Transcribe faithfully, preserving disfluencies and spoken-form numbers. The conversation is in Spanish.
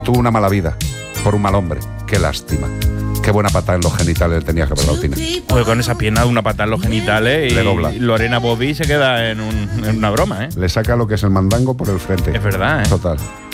Tuvo una mala vida por un mal hombre. Qué lástima. Qué buena patada en los genitales tenía que haber dado Tina. Pues con esa pierna, una patada en los genitales y Le dobla. Lorena Bobby se queda en, un, en una broma, ¿eh? Le saca lo que es el mandango por el frente. Es verdad, ¿eh? Total.